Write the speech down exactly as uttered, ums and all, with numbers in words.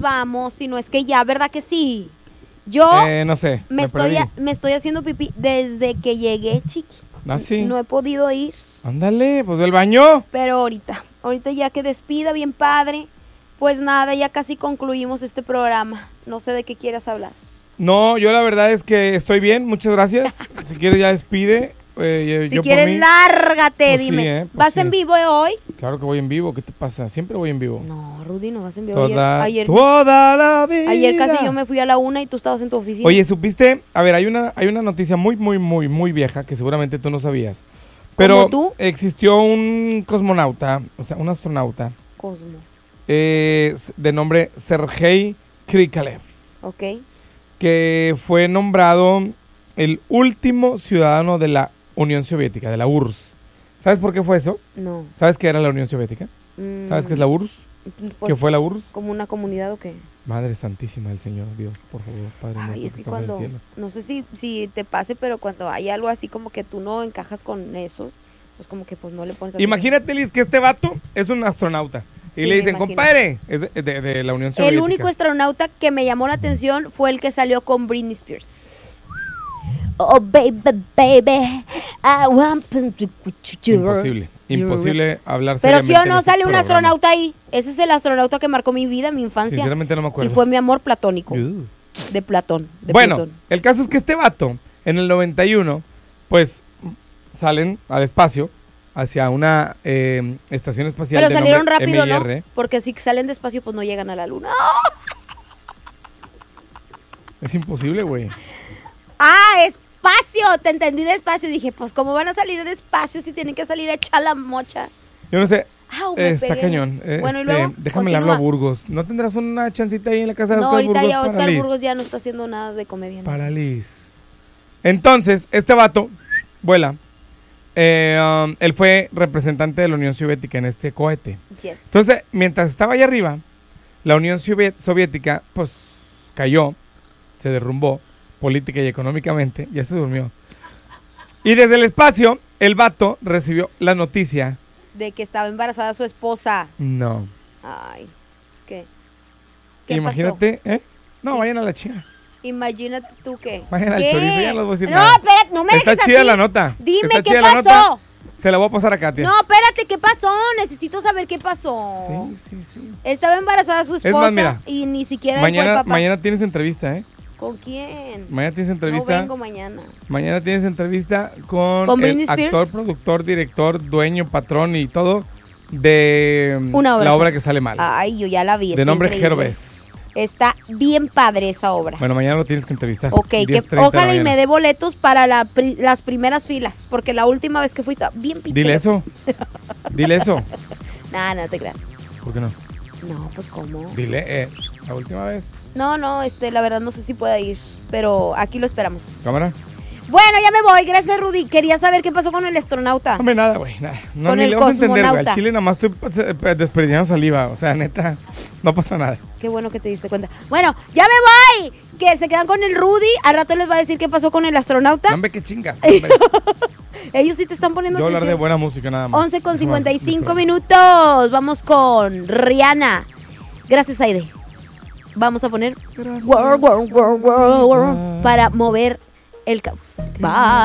vamos, si no es que ya, ¿verdad que sí? Yo eh, no sé, me, me estoy, a, perdí. me estoy haciendo pipí desde que llegué, chiqui. ¿Ah, sí? No he podido ir, Ándale, pues del baño. pero ahorita, ahorita ya que despida bien padre, pues nada, ya casi concluimos este programa. No sé de qué quieras hablar. No, yo la verdad es que estoy bien, muchas gracias. Si quieres ya despide. Eh, Si yo por quieres, mí- lárgate, Pues sí, dime. eh, pues ¿Vas sí. en vivo hoy? Claro que voy en vivo, ¿qué te pasa? Siempre voy en vivo. No, Rudy, no vas en vivo. Toda, ayer, ayer, toda la vida. ayer casi yo me fui a la una y tú estabas en tu oficina. Oye, ¿supiste? A ver, hay una, hay una noticia muy, muy, muy, muy vieja que seguramente tú no sabías. Pero ¿Cómo tú? existió un cosmonauta, o sea, un astronauta, Cosmo, eh, de nombre Sergei Krikalev, ok. que fue nombrado el último ciudadano de la Unión Soviética, de la U R S S. ¿Sabes por qué fue eso? No. ¿Sabes qué era la Unión Soviética? Mm, ¿Sabes qué es la U R S S? pues, ¿Qué fue la U R S S? ¿Como una comunidad o qué? Madre Santísima del Señor, Dios, por favor, Padre nuestro Ay, es que que estás en el cuando, cielo. no sé si, si te pase, pero cuando hay algo así como que tú no encajas con eso, pues como que pues no le pones atención. Imagínate, Liz, que este vato es un astronauta. Y Sí, le me dicen, imagino. compadre, es de, de- de la Unión Soviética. El único astronauta que me llamó la atención fue el que salió con Britney Spears. Oh, baby, baby, I want to with you. Imposible, imposible hablar Pero seriamente sí o en no este sale un programa. astronauta ahí. Ese es el astronauta que marcó mi vida, mi infancia. Sinceramente no me Y acuerdo. fue mi amor platónico. Uh. De Platón. De Bueno, Plutón. el caso es que este vato, en el noventa y uno, pues salen al espacio hacia una eh, estación espacial Pero de salieron nombre rápido, M I R. ¿no? Porque si salen despacio, pues no llegan a la luna. Es imposible, güey. ¡Ah, espacio! Te entendí despacio. Dije, pues, ¿cómo van a salir despacio si tienen que salir a echar la mocha? Yo no sé, Au, me está pegué. cañón. Bueno, y Este, luego, déjame le hablo a continúa. Burgos. ¿No tendrás una chancita ahí en la casa de No, Oscar ahorita Burgos ya para Oscar Liz? Burgos ya no está haciendo nada de comedia. no Para sé. Liz. Entonces, este vato vuela. Eh, um, él fue representante de la Unión Soviética en este cohete. Yes. Entonces, mientras estaba allá arriba, la Unión Soviet- Soviética, pues, cayó, se derrumbó, política y económicamente, ya se durmió. Y desde el espacio, el vato recibió la noticia. De que estaba embarazada su esposa. No. Ay, ¿qué? ¿Qué Imagínate, ¿eh? No, ¿Qué? vayan a la chica. Imagínate tú qué. Vayan al ¿Qué? chorizo, ya no les voy a decir no, nada. espérate, no me Está dejes chida así. la nota. Dime Está qué chida la pasó. nota. Se la voy a pasar a Katia. No, espérate, ¿qué pasó? Necesito saber qué pasó. Sí, sí, sí. Estaba embarazada su esposa más, mira, y ni siquiera él fue el Mañana, papá. mañana tienes entrevista, ¿eh? ¿Con quién? Mañana tienes No entrevista. vengo mañana. Mañana tienes entrevista con, ¿Con el Britney Spears? actor, productor, director, dueño, patrón y todo de mm, Una obra. la obra que sale mal. Ay, yo ya la vi. de está nombre increíble. Herbes. Está bien padre esa obra. Bueno, mañana lo tienes que entrevistar. Ok, que diez treinta de la ojalá y mañana. me dé boletos para la pri- las primeras filas, porque la última vez que fui estaba bien pinche. Dile eso. Dile eso. Nah, no te creas. ¿Por qué no? No, pues cómo. Dile, eh, la última vez. No, no, este, la verdad no sé si pueda ir, pero aquí lo esperamos. Cámara. Bueno, ya me voy, gracias Rudy. Quería saber qué pasó con el astronauta. Hombre, nada, güey. Nada. No, Con ni el le vamos a entender, güey. cosmonauta. Al chile nada más estoy pues, eh, desperdiciando saliva. O sea, neta, no pasa nada. Qué bueno que te diste cuenta. Bueno, ya me voy. Que se quedan con el Rudy. Al rato les va a decir qué pasó con el astronauta. No, hombre, qué chinga. Hombre. Ellos sí te están poniendo Yo hablar de atención. buena música nada más. once con Déjame- cincuenta y cinco déjame- minutos. Vamos con Rihanna. Gracias, Aide. Vamos a poner Gracias, World, World, World, World, World para mover el caos. Bye.